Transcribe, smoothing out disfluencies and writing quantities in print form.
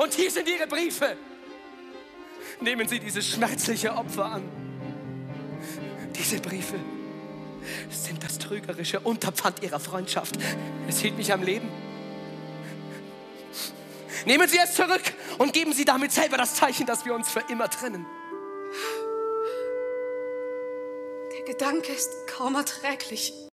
Und hier sind Ihre Briefe. Nehmen Sie dieses schmerzliche Opfer an. Diese Briefe sind das trügerische Unterpfand Ihrer Freundschaft. Es hielt mich am Leben. Nehmen Sie es zurück und geben Sie damit selber das Zeichen, dass wir uns für immer trennen. Der Gedanke ist kaum erträglich.